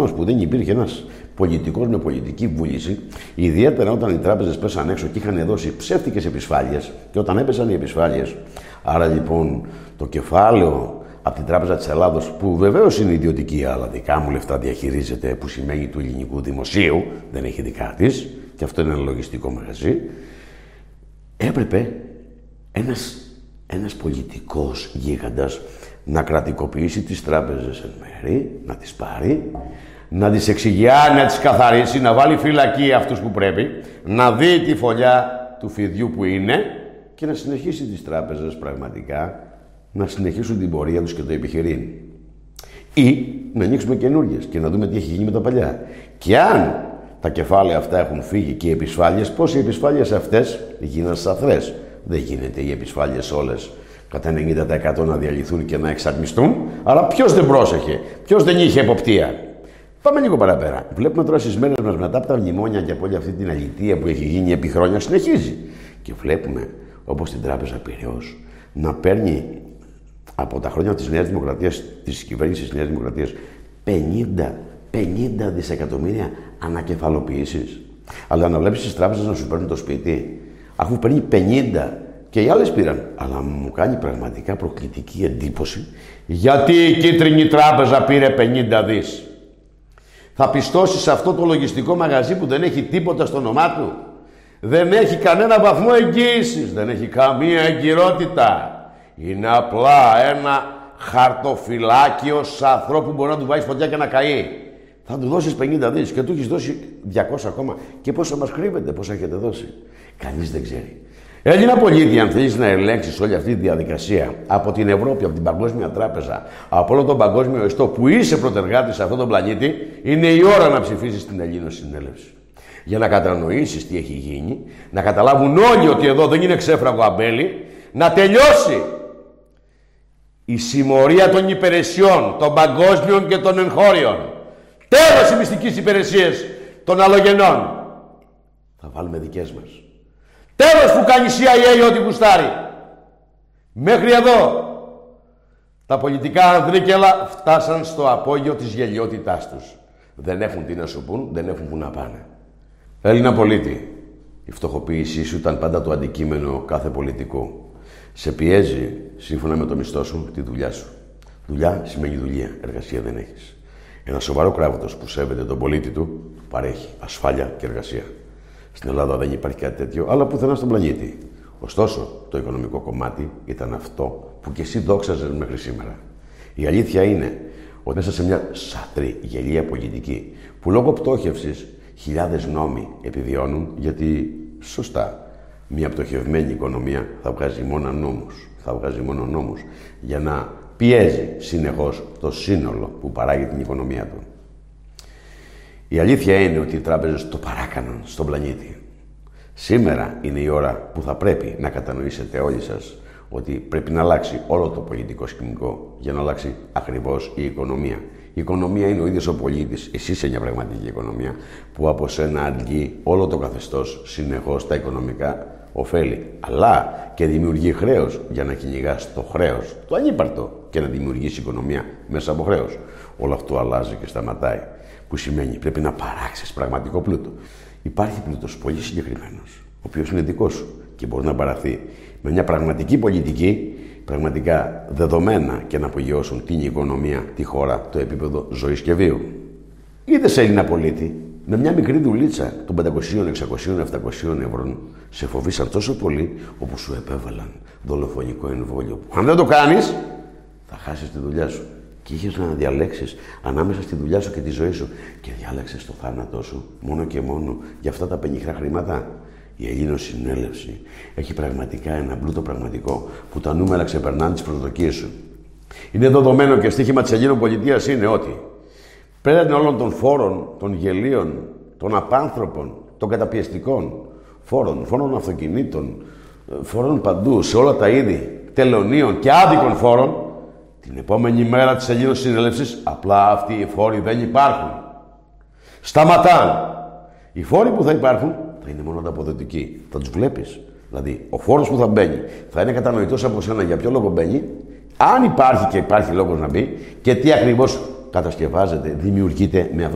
προφανώς που δεν υπήρχε ένας πολιτικός με πολιτική βούληση, ιδιαίτερα όταν οι τράπεζες πέσαν έξω και είχαν δώσει ψεύτικες επισφάλειες, και όταν έπεσαν οι επισφάλειες, άρα λοιπόν το κεφάλαιο από την Τράπεζα της Ελλάδος, που βεβαίως είναι ιδιωτική, αλλά δικά μου λεφτά διαχειρίζεται, που σημαίνει του ελληνικού δημοσίου, δεν έχει δικά της, και αυτό είναι ένα λογιστικό μαγαζί, έπρεπε ένας πολιτικός γίγαντας να κρατικοποιήσει τις τράπεζες εν μέρη, να τις πάρει, να τις εξηγιάνει, να τις καθαρίσει, να βάλει φυλακή αυτούς που πρέπει, να δει τη φωλιά του φιδιού που είναι και να συνεχίσει τις τράπεζες πραγματικά να συνεχίσουν την πορεία τους και το επιχειρήν. Ή να ανοίξουμε καινούργιες και να δούμε τι έχει γίνει με τα παλιά. Και αν τα κεφάλαια αυτά έχουν φύγει και οι επισφάλειες, πώς οι επισφάλειες αυτές γίναν σαθρές. Δεν γίνεται οι επισφάλειες όλες κατά 90% να διαλυθούν και να εξαρμιστούν, αλλά ποιος δεν πρόσεχε, ποιος δεν είχε εποπτεία. Πάμε λίγο παραπέρα. Βλέπουμε τώρα στις μέρες μας μετά από τα μνημόνια και από όλη αυτή την αλητεία που έχει γίνει επί χρόνια, συνεχίζει. Και βλέπουμε, όπως την Τράπεζα Πειραιώς, να παίρνει από τα χρόνια της Νέας Δημοκρατίας, της κυβέρνησης της Νέας Δημοκρατίας, 50 δισεκατομμύρια ανακεφαλοποιήσεις. Αλλά να βλέπεις τις τράπεζες να σου παίρνουν το σπίτι, αφού παίρνει 50 και οι άλλες πήραν. Αλλά μου κάνει πραγματικά προκλητική εντύπωση γιατί η Κίτρινη Τράπεζα πήρε 50 δις. Θα πιστώσει σε αυτό το λογιστικό μαγαζί που δεν έχει τίποτα στο όνομά του. Δεν έχει κανένα βαθμό εγγύησης, δεν έχει καμία εγκυρότητα. Είναι απλά ένα χαρτοφυλάκιο σαθρό που μπορεί να του βάλεις φωτιά και να καεί. Θα του δώσεις 50 δις και του έχεις δώσει 200 ακόμα. Και πόσα μας κρύβεται, πόσα έχετε δώσει. Κανείς δεν ξέρει. Έλληνα πολίτη, αν θέλεις να ελέγξεις όλη αυτή τη διαδικασία από την Ευρώπη, από την Παγκόσμια Τράπεζα, από όλο τον παγκόσμιο ιστό που είσαι πρωτεργάτης σε αυτόν τον πλανήτη, είναι η ώρα να ψηφίσεις την Ελληνοσυνέλευση. Για να κατανοήσεις τι έχει γίνει, να καταλάβουν όλοι ότι εδώ δεν είναι ξέφραγο αμπέλι, να τελειώσει η συμμορία των υπηρεσιών, των παγκόσμιων και των εγχώριων. Τέλος οι μυστικές υπηρεσίες των αλλογενών. Θα βάλουμε δικές μας. Τέλος που κάνει η CIA ό,τι γουστάρει. Μέχρι εδώ. Τα πολιτικά ανδρίκελα φτάσαν στο απόγειο της γελιότητάς τους. Δεν έχουν τι να σου πούν, δεν έχουν που να πάνε. Έλληνα πολίτη, η φτωχοποίησή σου ήταν πάντα το αντικείμενο κάθε πολιτικού. Σε πιέζει, σύμφωνα με το μισθό σου, τη δουλειά σου. Δουλειά σημαίνει δουλεία, εργασία δεν έχεις. Ένα σοβαρό κράτος που σέβεται τον πολίτη του, παρέχει ασφάλεια και εργασία. Στην Ελλάδα δεν υπάρχει κάτι τέτοιο, αλλά πουθενά στον πλανήτη. Ωστόσο, το οικονομικό κομμάτι ήταν αυτό που κι εσύ δόξαζες μέχρι σήμερα. Η αλήθεια είναι ότι μέσα σε μια σατρή, γελία πολιτική, που λόγω πτώχευσης χιλιάδες νόμοι επιβιώνουν, γιατί σωστά, μια πτωχευμένη οικονομία θα βγάζει μόνο νόμους. Θα βγάζει μόνο νόμους για να πιέζει συνεχώς το σύνολο που παράγει την οικονομία του. Η αλήθεια είναι ότι οι τράπεζες το παράκαναν στον πλανήτη. Σήμερα είναι η ώρα που θα πρέπει να κατανοήσετε όλοι σας ότι πρέπει να αλλάξει όλο το πολιτικό σκηνικό για να αλλάξει ακριβώς η οικονομία. Η οικονομία είναι ο ίδιος ο πολίτης, εσύ είσαι μια πραγματική οικονομία, που από σένα αντλεί όλο το καθεστώς συνεχώς τα οικονομικά ωφέλη. Αλλά και δημιουργεί χρέος για να κυνηγάς το χρέος, το ανύπαρτο, και να δημιουργήσει οικονομία μέσα από χρέος. Όλο αυτό αλλάζει και σταματάει. Που σημαίνει πρέπει να παράξεις πραγματικό πλούτο. Υπάρχει πλούτος πολύ συγκεκριμένος, ο οποίος είναι δικός σου και μπορεί να παραχθεί με μια πραγματική πολιτική, πραγματικά δεδομένα και να απογειώσουν την οικονομία, τη χώρα, το επίπεδο ζωής και βίου. Είδες Έλληνα πολίτη, με μια μικρή δουλίτσα των 500, 600, 700 ευρώ σε φοβήσαν τόσο πολύ όπου σου επέβαλαν δολοφονικό εμβόλιο. Αν δεν το κάνεις, θα χάσεις τη δουλειά σου. Και είχες να διαλέξεις ανάμεσα στη δουλειά σου και τη ζωή σου. Και διάλεξες το θάνατό σου μόνο και μόνο για αυτά τα πενιχρά χρήματα. Η Ελληνοσυνέλευση έχει πραγματικά ένα πλούτο πραγματικό που τα νούμερα ξεπερνάνε τις προσδοκίες σου. Είναι δεδομένο και στοίχημα της ελληνοπολιτείας είναι ότι πέραν όλων των φόρων, των γελίων, των απάνθρωπων, των καταπιεστικών φόρων αυτοκινήτων, φόρων παντού, σε όλα τα είδη, τελωνίων και άδικων φόρων, την επόμενη μέρα της Ελληνοσυνέλευσης απλά αυτοί οι φόροι δεν υπάρχουν. Σταματάνε. Οι φόροι που θα υπάρχουν θα είναι μόνο ανταποδοτικοί. Θα τους βλέπεις. Δηλαδή, ο φόρος που θα μπαίνει θα είναι κατανοητός από σένα για ποιο λόγο μπαίνει, αν υπάρχει και υπάρχει λόγος να μπει και τι ακριβώς κατασκευάζεται, δημιουργείται με αυτό.